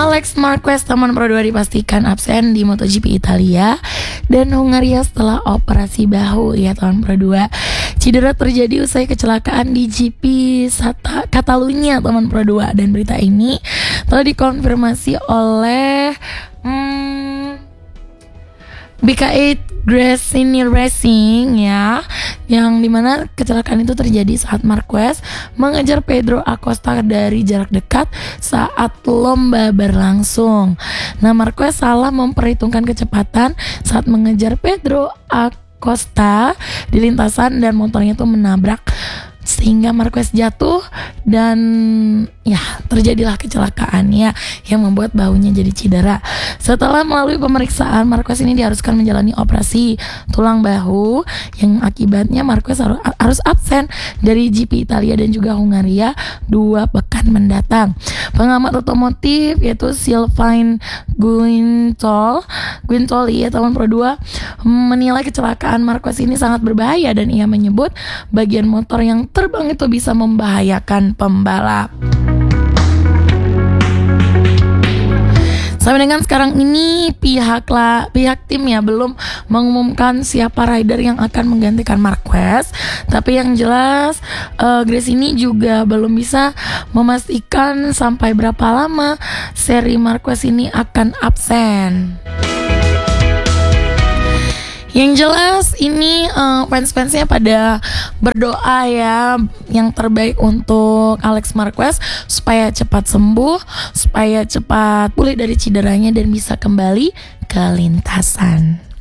Alex Marquez teman Pro 2 dipastikan absen di MotoGP Italia dan Hungaria setelah operasi bahu ya teman Pro 2. Cedera terjadi usai kecelakaan di GP Catalunya teman Pro 2, dan berita ini telah dikonfirmasi oleh BK8 Gresini Racing ya, yang dimana kecelakaan itu terjadi saat Marquez mengejar Pedro Acosta dari jarak dekat saat lomba berlangsung. Nah, Marquez salah memperhitungkan kecepatan saat mengejar Pedro Acosta di lintasan dan motornya itu menabrak sehingga Marquez jatuh dan ya terjadilah kecelakaan ya yang membuat bahunya jadi cedera. Setelah melalui pemeriksaan, Marquez ini diharuskan menjalani operasi tulang bahu yang akibatnya Marquez harus absen dari GP Italia dan juga Hungaria 2 pekan mendatang. Pengamat otomotif yaitu Sylvain Guintoli ya teman Pro 2 menilai kecelakaan Marquez ini sangat berbahaya, dan ia menyebut bagian motor yang terbang itu bisa membahayakan pembalap. Sampai dengan sekarang ini pihak tim ya belum mengumumkan siapa rider yang akan menggantikan Marquez. Tapi yang jelas Gresini juga belum bisa memastikan sampai berapa lama seri Marquez ini akan absen. Yang jelas ini fans-fansnya pada berdoa ya yang terbaik untuk Alex Marquez supaya cepat sembuh, supaya cepat pulih dari cederanya dan bisa kembali ke lintasan.